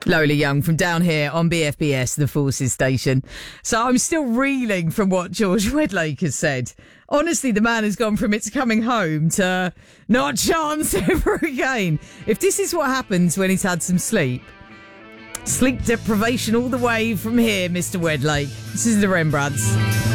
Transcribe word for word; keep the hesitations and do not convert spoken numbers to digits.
Lola Young from down here on B F B S, the Forces station. So I'm still reeling from what George Wedlake has said. Honestly, the man has gone from it's coming home to not a chance ever again. If this is what happens when he's had some sleep, sleep deprivation all the way from here, Mister Wedlake. This is the Rembrandts.